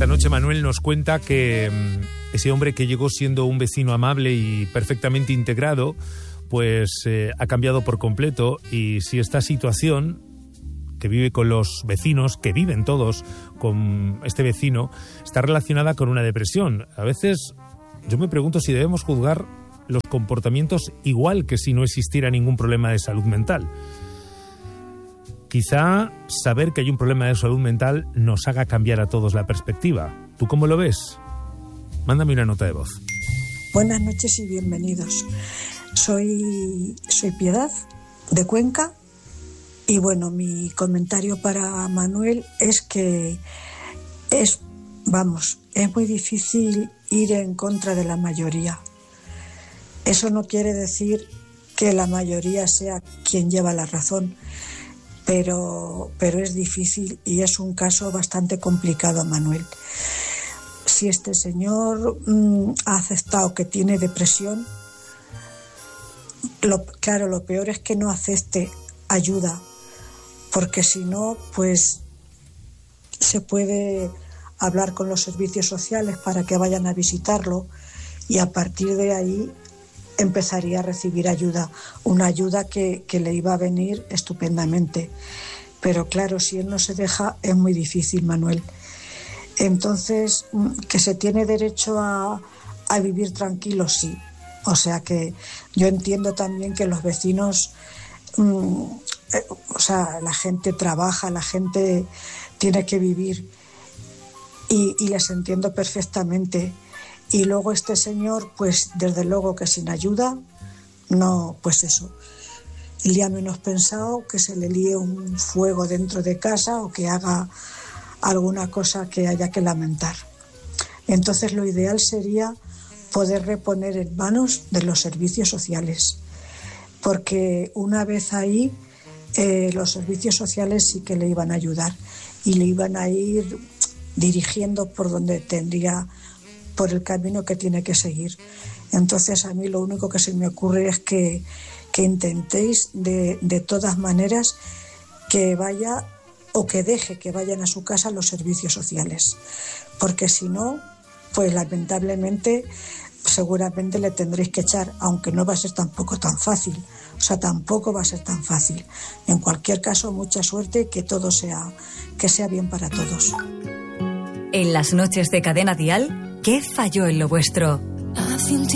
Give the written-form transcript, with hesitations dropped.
Esta noche Manuel nos cuenta que ese hombre que llegó siendo un vecino amable y perfectamente integrado, pues ha cambiado por completo, y si esta situación que vive con los vecinos, que viven todos con este vecino, está relacionada con una depresión. A veces yo me pregunto si debemos juzgar los comportamientos igual que si no existiera ningún problema de salud mental. Quizá saber que hay un problema de salud mental nos haga cambiar a todos la perspectiva. ¿Tú cómo lo ves? Mándame una nota de voz. Buenas noches y bienvenidos. Soy Piedad, de Cuenca, y bueno, mi comentario para Manuel es que es muy difícil ir en contra de la mayoría. Eso no quiere decir que la mayoría sea quien lleva la razón, pero es difícil y es un caso bastante complicado, Manuel. Si este señor ha aceptado que tiene depresión, lo peor es que no acepte ayuda, porque si no, pues se puede hablar con los servicios sociales para que vayan a visitarlo, y a partir de ahí empezaría a recibir ayuda, una ayuda que le iba a venir estupendamente. Pero claro, si él no se deja, es muy difícil, Manuel. Entonces, que se tiene derecho a vivir tranquilo, sí. O sea que yo entiendo también que los vecinos, la gente trabaja, la gente tiene que vivir, y les entiendo perfectamente. Y luego este señor, pues desde luego que sin ayuda, no, pues eso, el día menos pensado que se le líe un fuego dentro de casa o que haga alguna cosa que haya que lamentar. Entonces lo ideal sería poder reponer en manos de los servicios sociales, porque una vez ahí los servicios sociales sí que le iban a ayudar y le iban a ir dirigiendo por donde tendría, por el camino que tiene que seguir. Entonces a mí lo único que se me ocurre es que intentéis de todas maneras que vaya, o que deje que vayan a su casa los servicios sociales, porque si no, pues lamentablemente seguramente le tendréis que echar, aunque no va a ser tampoco tan fácil. O sea, tampoco va a ser tan fácil. En cualquier caso, mucha suerte y que todo sea bien para todos. En las noches de Cadena Dial, ¿qué falló en lo vuestro?